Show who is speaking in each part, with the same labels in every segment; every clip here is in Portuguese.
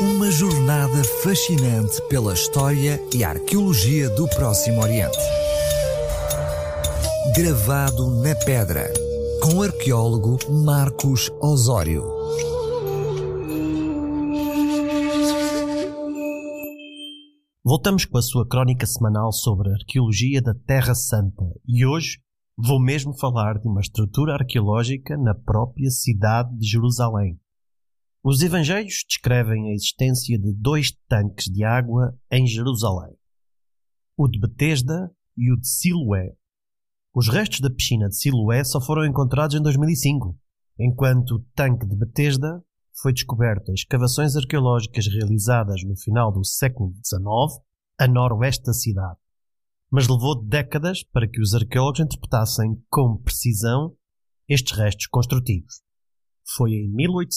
Speaker 1: Uma jornada fascinante pela história e arqueologia do Próximo Oriente. Gravado na pedra, com o arqueólogo Marcos Osório.
Speaker 2: Voltamos com a sua crónica semanal sobre a arqueologia da Terra Santa e hoje vou mesmo falar de uma estrutura arqueológica na própria cidade de Jerusalém. Os evangelhos descrevem a existência de 2 tanques de água em Jerusalém, o de Betesda e o de Siloé. Os restos da piscina de Siloé só foram encontrados em 2005, enquanto o tanque de Betesda foi descoberto em escavações arqueológicas realizadas no final do século XIX, a noroeste da cidade. Mas levou décadas para que os arqueólogos interpretassem com precisão estes restos construtivos. Foi em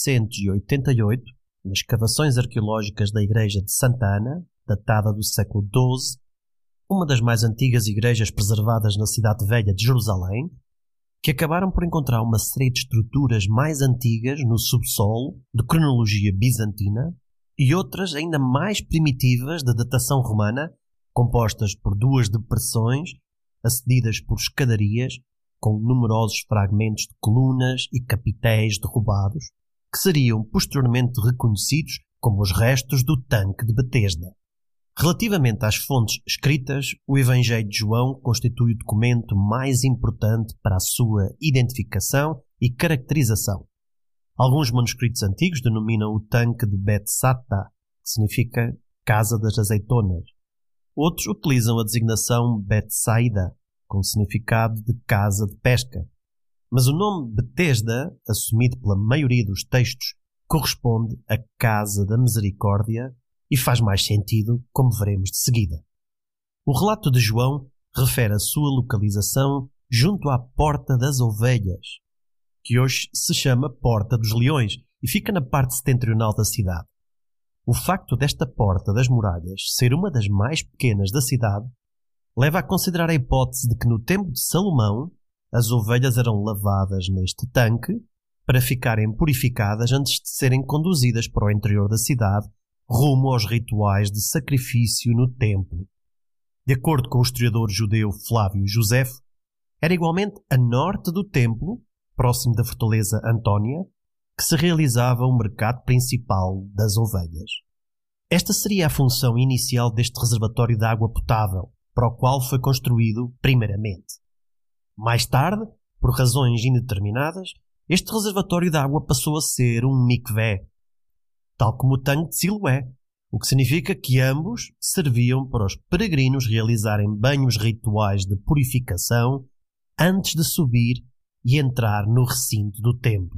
Speaker 2: 1888, nas escavações arqueológicas da igreja de Santa Ana, datada do século XII, uma das mais antigas igrejas preservadas na cidade velha de Jerusalém, que acabaram por encontrar uma série de estruturas mais antigas no subsolo, de cronologia bizantina, e outras ainda mais primitivas de datação romana, compostas por 2 depressões, acedidas por escadarias, com numerosos fragmentos de colunas e capitéis derrubados, que seriam posteriormente reconhecidos como os restos do tanque de Betesda. Relativamente às fontes escritas, o Evangelho de João constitui o documento mais importante para a sua identificação e caracterização. Alguns manuscritos antigos denominam o tanque de Betsata, que significa Casa das Azeitonas. Outros utilizam a designação Betsaida, com significado de casa de pesca. Mas o nome Betesda, assumido pela maioria dos textos, corresponde à Casa da Misericórdia e faz mais sentido, como veremos de seguida. O relato de João refere a sua localização junto à Porta das Ovelhas, que hoje se chama Porta dos Leões e fica na parte setentrional da cidade. O facto desta Porta das Muralhas ser uma das mais pequenas da cidade leva a considerar a hipótese de que no tempo de Salomão as ovelhas eram lavadas neste tanque para ficarem purificadas antes de serem conduzidas para o interior da cidade rumo aos rituais de sacrifício no templo. De acordo com o historiador judeu Flávio Josefo, era igualmente a norte do templo, próximo da fortaleza Antónia, que se realizava o mercado principal das ovelhas. Esta seria a função inicial deste reservatório de água potável, para o qual foi construído primeiramente. Mais tarde, por razões indeterminadas, este reservatório de água passou a ser um mikvé, tal como o tanque de Siloé, o que significa que ambos serviam para os peregrinos realizarem banhos rituais de purificação antes de subir e entrar no recinto do templo.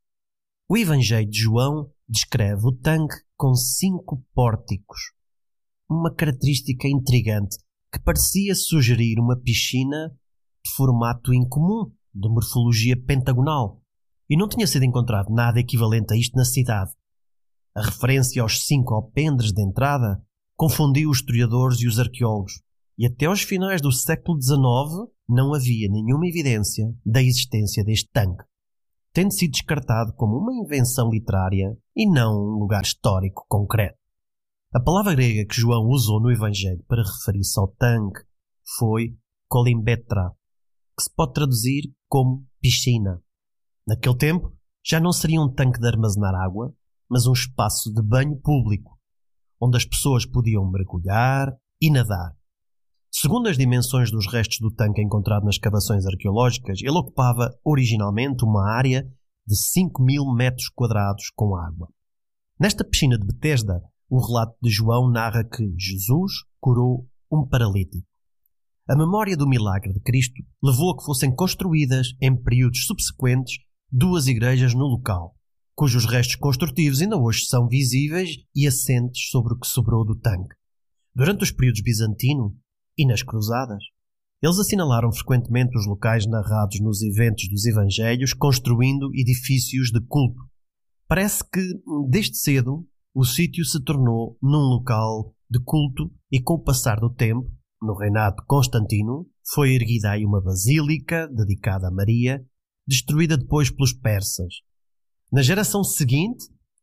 Speaker 2: O Evangelho de João descreve o tanque com 5 pórticos, uma característica intrigante que parecia sugerir uma piscina de formato incomum, de morfologia pentagonal, e não tinha sido encontrado nada equivalente a isto na cidade. A referência aos 5 alpendres de entrada confundiu os historiadores e os arqueólogos, e até aos finais do século XIX não havia nenhuma evidência da existência deste tanque, tendo sido descartado como uma invenção literária e não um lugar histórico concreto. A palavra grega que João usou no Evangelho para referir-se ao tanque foi kolimbetra, que se pode traduzir como piscina. Naquele tempo, já não seria um tanque de armazenar água, mas um espaço de banho público, onde as pessoas podiam mergulhar e nadar. Segundo as dimensões dos restos do tanque encontrado nas escavações arqueológicas, ele ocupava originalmente uma área de 5.000 metros quadrados com água. Nesta piscina de Betesda, o relato de João narra que Jesus curou um paralítico. A memória do milagre de Cristo levou a que fossem construídas, em períodos subsequentes, 2 igrejas no local, cujos restos construtivos ainda hoje são visíveis e assentes sobre o que sobrou do tanque. Durante os períodos bizantino e nas cruzadas, eles assinalaram frequentemente os locais narrados nos eventos dos evangelhos, construindo edifícios de culto. Parece que, desde cedo, o sítio se tornou num local de culto e, com o passar do tempo, no reinado de Constantino, foi erguida aí uma basílica dedicada a Maria, destruída depois pelos persas. Na geração seguinte,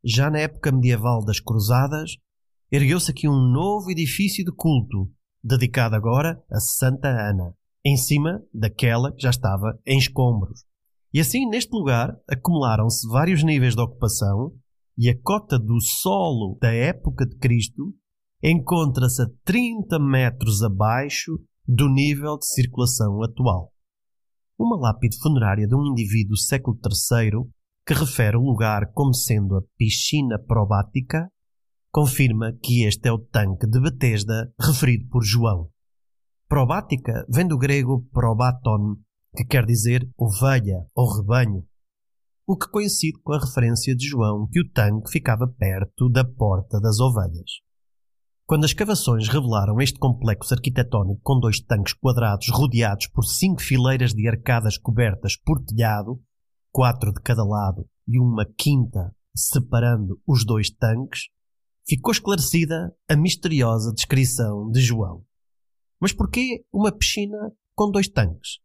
Speaker 2: já na época medieval das Cruzadas, ergueu-se aqui um novo edifício de culto, dedicado agora a Santa Ana, em cima daquela que já estava em escombros. E assim, neste lugar, acumularam-se vários níveis de ocupação e a cota do solo da época de Cristo encontra-se a 30 metros abaixo do nível de circulação atual. Uma lápide funerária de um indivíduo do século III, que refere o lugar como sendo a piscina probática, confirma que este é o tanque de Betesda referido por João. Probática vem do grego probaton, que quer dizer ovelha ou rebanho, o que coincide com a referência de João que o tanque ficava perto da Porta das Ovelhas. Quando as escavações revelaram este complexo arquitetónico com 2 tanques quadrados rodeados por 5 fileiras de arcadas cobertas por telhado, 4 de cada lado e uma quinta separando os 2 tanques, ficou esclarecida a misteriosa descrição de João. Mas porquê uma piscina com 2 tanques?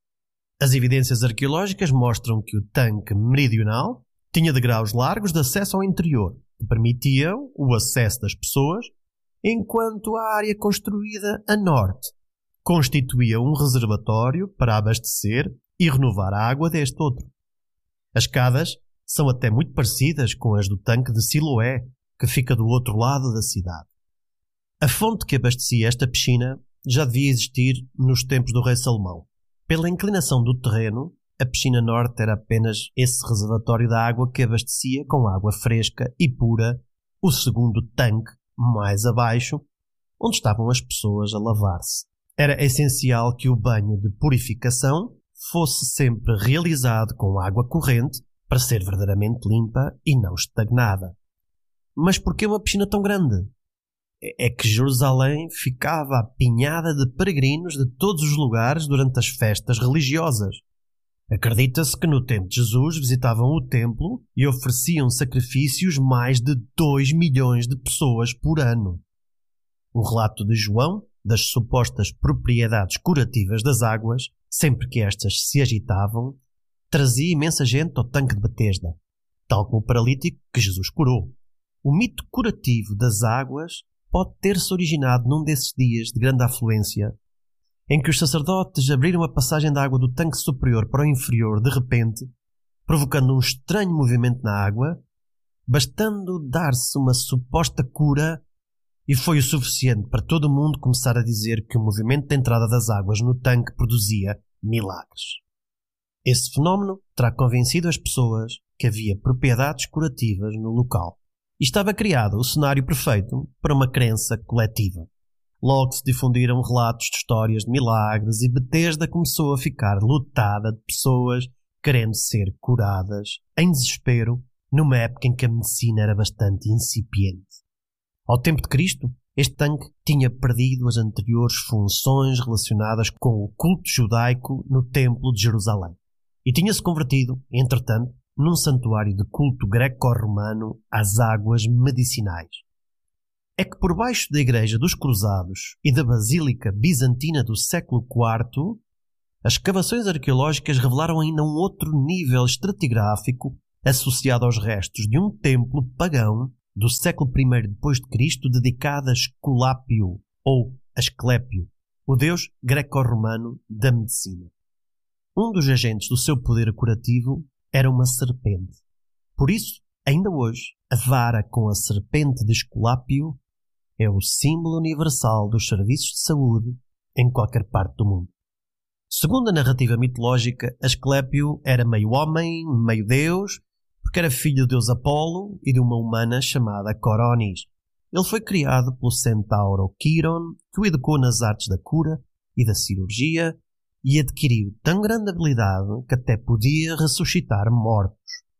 Speaker 2: As evidências arqueológicas mostram que o tanque meridional tinha degraus largos de acesso ao interior, que permitiam o acesso das pessoas, enquanto a área construída a norte constituía um reservatório para abastecer e renovar a água deste outro. As escadas são até muito parecidas com as do tanque de Siloé, que fica do outro lado da cidade. A fonte que abastecia esta piscina já devia existir nos tempos do rei Salomão. Pela inclinação do terreno, a piscina norte era apenas esse reservatório de água que abastecia com água fresca e pura o segundo tanque mais abaixo, onde estavam as pessoas a lavar-se. Era essencial que o banho de purificação fosse sempre realizado com água corrente para ser verdadeiramente limpa e não estagnada. Mas por que uma piscina tão grande? É que Jerusalém ficava apinhada de peregrinos de todos os lugares durante as festas religiosas. Acredita-se que no tempo de Jesus visitavam o templo e ofereciam sacrifícios mais de 2 milhões de pessoas por ano. O relato de João das supostas propriedades curativas das águas, sempre que estas se agitavam, trazia imensa gente ao tanque de Betesda, tal como o paralítico que Jesus curou. O mito curativo das águas pode ter-se originado num desses dias de grande afluência, em que os sacerdotes abriram a passagem da água do tanque superior para o inferior de repente, provocando um estranho movimento na água, bastando dar-se uma suposta cura, e foi o suficiente para todo o mundo começar a dizer que o movimento de entrada das águas no tanque produzia milagres. Esse fenómeno terá convencido as pessoas que havia propriedades curativas no local. E estava criado o cenário perfeito para uma crença coletiva. Logo se difundiram relatos de histórias de milagres e Betesda começou a ficar lotada de pessoas querendo ser curadas, em desespero, numa época em que a medicina era bastante incipiente. Ao tempo de Cristo, este tanque tinha perdido as anteriores funções relacionadas com o culto judaico no Templo de Jerusalém e tinha-se convertido, entretanto, num santuário de culto greco-romano às águas medicinais. É que por baixo da Igreja dos Cruzados e da Basílica Bizantina do século IV, as escavações arqueológicas revelaram ainda um outro nível estratigráfico associado aos restos de um templo pagão do século I d.C. dedicado a Esculápio ou Asclépio, o deus greco-romano da medicina. Um dos agentes do seu poder curativo era uma serpente. Por isso, ainda hoje, a vara com a serpente de Esculápio é o símbolo universal dos serviços de saúde em qualquer parte do mundo. Segundo a narrativa mitológica, Asclépio era meio homem, meio deus, porque era filho do deus Apolo e de uma humana chamada Coronis. Ele foi criado pelo centauro Quiron, que o educou nas artes da cura e da cirurgia, e adquiriu tão grande habilidade que até podia ressuscitar mortos.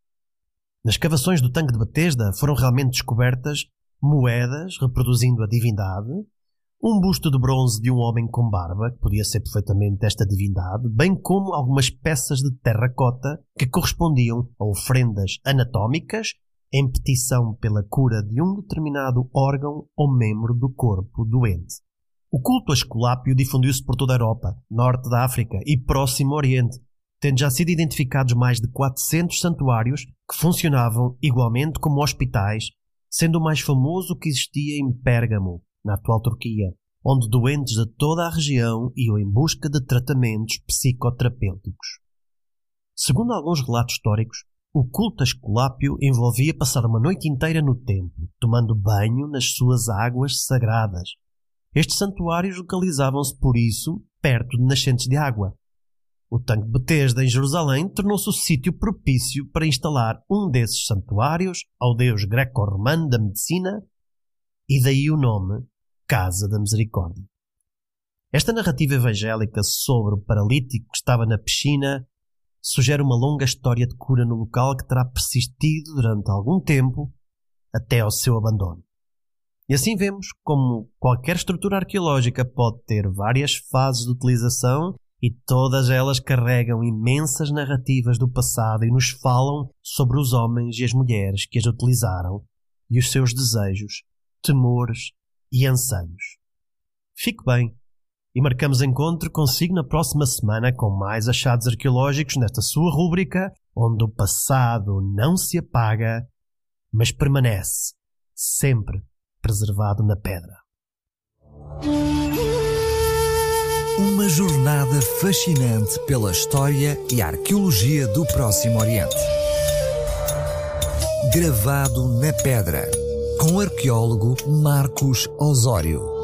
Speaker 2: Nas escavações do tanque de Betesda foram realmente descobertas moedas reproduzindo a divindade, um busto de bronze de um homem com barba, que podia ser perfeitamente esta divindade, bem como algumas peças de terracota que correspondiam a oferendas anatómicas em petição pela cura de um determinado órgão ou membro do corpo doente. O culto a Esculápio difundiu-se por toda a Europa, norte da África e Próximo Oriente, tendo já sido identificados mais de 400 santuários que funcionavam igualmente como hospitais, sendo o mais famoso que existia em Pérgamo, na atual Turquia, onde doentes de toda a região iam em busca de tratamentos psicoterapêuticos. Segundo alguns relatos históricos, o culto a Esculápio envolvia passar uma noite inteira no templo, tomando banho nas suas águas sagradas. Estes santuários localizavam-se, por isso, perto de nascentes de água. O tanque de Betesda, em Jerusalém, tornou-se o sítio propício para instalar um desses santuários ao deus greco-romano da medicina, e daí o nome Casa da Misericórdia. Esta narrativa evangélica sobre o paralítico que estava na piscina sugere uma longa história de cura no local que terá persistido durante algum tempo até ao seu abandono. E assim vemos como qualquer estrutura arqueológica pode ter várias fases de utilização e todas elas carregam imensas narrativas do passado e nos falam sobre os homens e as mulheres que as utilizaram e os seus desejos, temores e anseios. Fique bem e marcamos encontro consigo na próxima semana com mais achados arqueológicos nesta sua rúbrica, onde o passado não se apaga, mas permanece sempre preservado na pedra.
Speaker 1: Uma jornada fascinante pela história e arqueologia do Próximo Oriente. Gravado na pedra, com o arqueólogo Marcos Osório.